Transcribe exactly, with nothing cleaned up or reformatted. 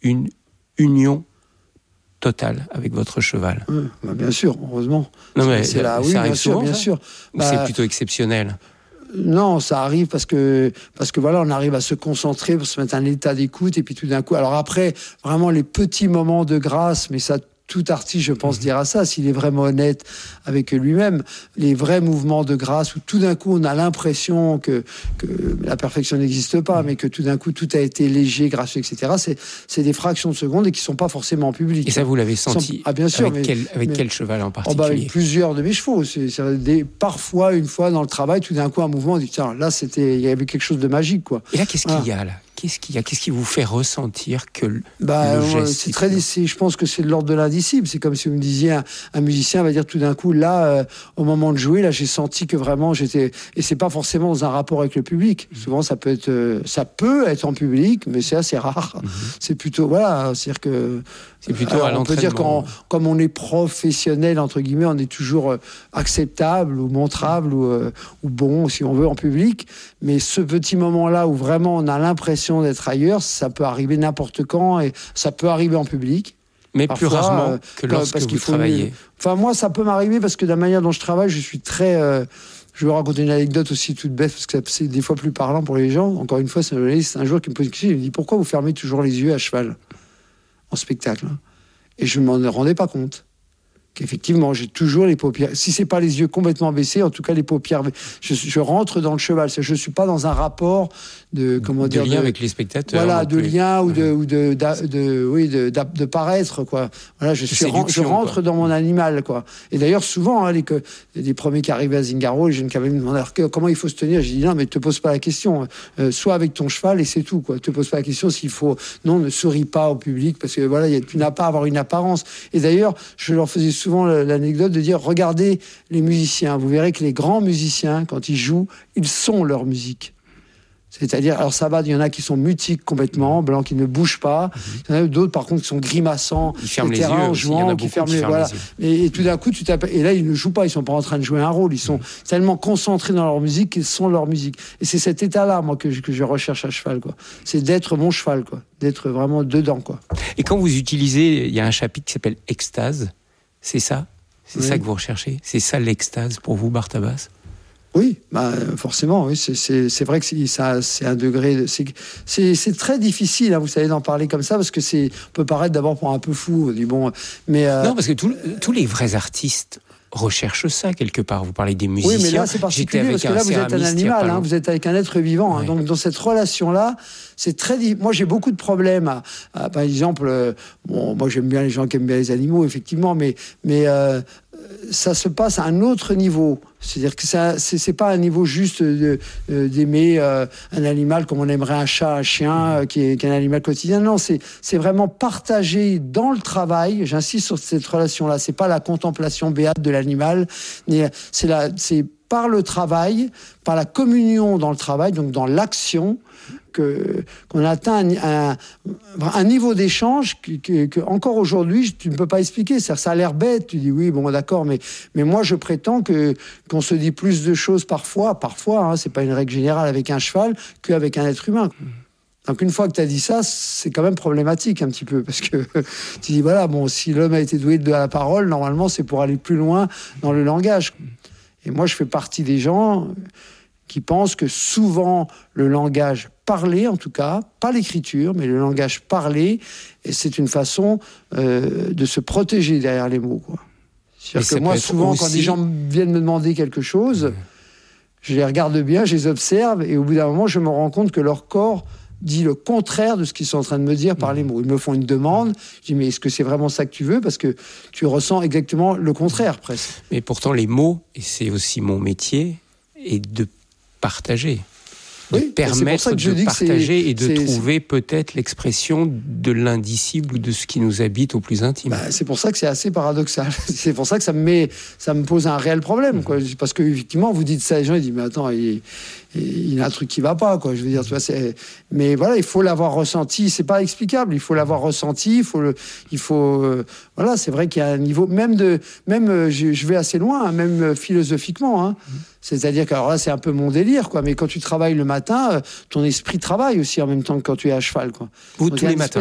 une union totale avec votre cheval. Oui, bah bien sûr, heureusement. Non, mais c'est là, ça oui, arrive bien sûr, souvent, bien ça sûr. Ou Bah, c'est plutôt exceptionnel? Non, ça arrive parce que parce que voilà, on arrive à se concentrer pour se mettre un état d'écoute et puis tout d'un coup. Alors après, vraiment les petits moments de grâce, mais ça. Tout artiste, je pense, dira ça, s'il est vraiment honnête avec lui-même. Les vrais mouvements de grâce où tout d'un coup, on a l'impression que, que la perfection n'existe pas, mais que tout d'un coup, tout a été léger, gracieux, et cetera. C'est, c'est des fractions de secondes et qui ne sont pas forcément en public. Et ça, vous l'avez senti? Ah, bien sûr. Avec, mais, quel, avec mais, quel cheval en oh particulier? bah avec plusieurs de mes chevaux. C'est, c'est des, parfois, une fois dans le travail, tout d'un coup, un mouvement, on dit, tiens, là, c'était, il y avait quelque chose de magique, quoi. Et là, qu'est-ce qu'il voilà. y a, là? Qu'est-ce qu'il y a? Qu'est-ce qui vous fait ressentir que le, bah, le geste... C'est très, c'est, je pense que c'est de l'ordre de l'indicible. C'est comme si vous me disiez, un, un musicien va dire tout d'un coup, là, euh, au moment de jouer, là, j'ai senti que vraiment j'étais... Et c'est pas forcément dans un rapport avec le public. Mmh. Souvent, ça peut être, euh, ça peut être en public, mais c'est assez rare. Mmh. C'est plutôt, voilà, c'est-à-dire que... C'est plutôt alors, à l'entraînement. On peut dire qu'en, comme on est professionnel, entre guillemets, on est toujours euh, acceptable ou montrable ou, euh, ou bon, si on veut, en public. Mais ce petit moment-là où vraiment on a l'impression d'être ailleurs, ça peut arriver n'importe quand et ça peut arriver en public. Mais Parfois, plus rarement euh, que lorsque parce vous qu'il faut travaillez. Mieux. Enfin, moi, ça peut m'arriver parce que de la manière dont je travaille, je suis très... Euh, je vais vous raconter une anecdote aussi toute bête, parce que c'est des fois plus parlant pour les gens. Encore une fois, c'est un journaliste un jour qui me pose une question, il me dit « Pourquoi vous fermez toujours les yeux à cheval en spectacle ?» Et je ne m'en rendais pas compte. Qu'effectivement, j'ai toujours les paupières. Si c'est pas les yeux complètement baissés, en tout cas les paupières. Je, je rentre dans le cheval. Je suis pas dans un rapport de comment de dire lien de, avec les spectateurs. Voilà, de plus. lien ou de ou de, de, de oui de, de, de paraître quoi. Voilà, je suis je rentre quoi. Dans mon animal quoi. Et d'ailleurs souvent hein, les, les premiers qui arrivaient à Zingaro, les jeunes qui avaient me demandé comment il faut se tenir. J'ai dit non mais te pose pas la question. Euh, sois avec ton cheval et c'est tout quoi. Te pose pas la question s'il faut. Non, ne souris pas au public parce que voilà, y a, tu n'as pas à avoir une apparence. Et d'ailleurs, je leur faisais souvent l'anecdote de dire regardez les musiciens, vous verrez que les grands musiciens quand ils jouent, ils sont leur musique. C'est-à-dire, alors ça va, il y en a qui sont mutiques complètement, blancs qui ne bougent pas. Il y en a d'autres, par contre, qui sont grimaçants, ils ferment les yeux, en jouant, qui ferment les, voilà. Et, et tout d'un coup, tu tapes, et là, ils ne jouent pas, ils sont pas en train de jouer un rôle, ils sont mmh. tellement concentrés dans leur musique qu'ils sont leur musique. Et c'est cet état-là, moi, que je, que je recherche à cheval, quoi. C'est d'être mon cheval, quoi. D'être vraiment dedans, quoi. Et quand vous utilisez, il y a un chapitre qui s'appelle Extase, c'est ça? C'est oui. ça que vous recherchez? C'est ça l'extase pour vous, Bartabas? Oui, bah forcément, oui. C'est, c'est, c'est vrai que c'est, ça, c'est un degré. De, c'est, c'est, c'est très difficile, hein, vous savez, d'en parler comme ça parce que c'est on peut paraître d'abord pour un peu fou. On dit bon, mais euh, non, parce que tout, tous les vrais artistes recherchent ça quelque part. Vous parlez des musiciens. Oui, mais là c'est particulier parce que là vous êtes un animal, hein, vous êtes avec un être vivant. Hein, ouais. Donc dans cette relation-là, c'est très. Moi j'ai beaucoup de problèmes. À, à, par exemple, euh, bon, moi j'aime bien les gens qui aiment bien les animaux, effectivement, mais mais euh, ça se passe à un autre niveau. C'est-à-dire que ça, c'est, c'est pas un niveau juste de, de, d'aimer euh, un animal comme on aimerait un chat, un chien, euh, qui, est, qui est un animal quotidien. Non, c'est, c'est vraiment partagé dans le travail. J'insiste sur cette relation-là. C'est pas la contemplation béate de l'animal, mais c'est la, c'est par le travail, par la communion dans le travail, donc dans l'action, que, qu'on atteint un, un, un niveau d'échange que, que, que, encore aujourd'hui, tu ne peux pas expliquer. Ça, ça a l'air bête. Tu dis oui, bon, d'accord, mais, mais moi, je prétends que, qu'on se dit plus de choses parfois, parfois, hein, c'est pas une règle générale avec un cheval, qu'avec un être humain. Donc une fois que tu as dit ça, c'est quand même problématique un petit peu, parce que tu dis, voilà, bon, si l'homme a été doué de la parole, normalement, c'est pour aller plus loin dans le langage. Et moi, je fais partie des gens qui pensent que souvent, le langage parlé, en tout cas, pas l'écriture, mais le langage parlé, et c'est une façon euh, de se protéger derrière les mots, quoi. C'est-à-dire que moi, souvent, aussi... quand des gens viennent me demander quelque chose, mmh. je les regarde bien, je les observe, et au bout d'un moment, je me rends compte que leur corps dit le contraire de ce qu'ils sont en train de me dire par les mots. Ils me font une demande, je dis mais est-ce que c'est vraiment ça que tu veux? Parce que tu ressens exactement le contraire, presque. Mais pourtant, les mots, et c'est aussi mon métier, est de partager. De oui, permettre de partager et de c'est, trouver c'est... peut-être l'expression de l'indicible ou de ce qui nous habite au plus intime. Bah, c'est pour ça que c'est assez paradoxal. C'est pour ça que ça me met, ça me pose un réel problème, mmh. quoi. Parce que effectivement, vous dites ça, les gens ils disent mais attends, il, il y a un truc qui va pas, quoi. Je veux dire, tu vois, c'est. Mais voilà, il faut l'avoir ressenti. C'est pas explicable. Il faut l'avoir ressenti. Il faut le, il faut. Euh, voilà, c'est vrai qu'il y a un niveau, même de, même, euh, je, je vais assez loin, hein, même euh, philosophiquement. Hein. Mmh. C'est-à-dire que alors là, c'est un peu mon délire, quoi. Mais quand tu travailles le matin, ton esprit travaille aussi en même temps que quand tu es à cheval, quoi. Vous, tous les matins.